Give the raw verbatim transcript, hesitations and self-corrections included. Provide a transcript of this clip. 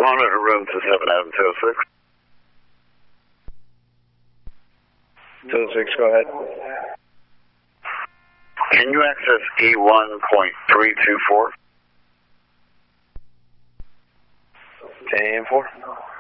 Monitor room to seven Adam two oh six. two oh six, go ahead. Can you access E one point three two four? ten four.